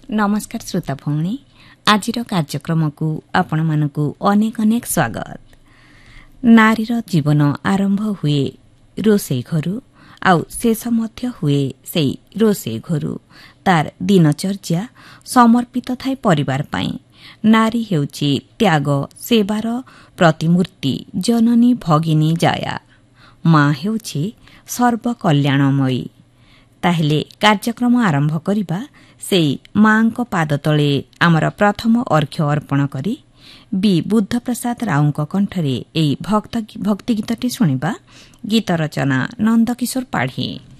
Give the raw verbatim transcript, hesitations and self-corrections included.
नमस्कार श्रोता भौणी आज कार्यक्रम को आपण मानकु अनेक अनेक स्वागत। नारीर जीवन आरंभ हुए रोषे घरु आउ शेष मध्य हुए सेई रोषे घरु। तार दिनचर्या समर्पित थाई परिवार पाई। नारी हेउची त्याग सेवार प्रतिमूर्ति जननी भगिनी जाया। माँ हेउची सर्वकल्याणमयी। ताहेले कार्यक्रम आरंभ करिबा सेई माँको पाद तले आमर प्रथम अर्घ्य अर्पण करी बी बुद्ध प्रसाद राउंको कंठरे एई भक्त भक्ति गीतटी शुणिबा। गीत रचना नंदकिशोर पाढ़ी।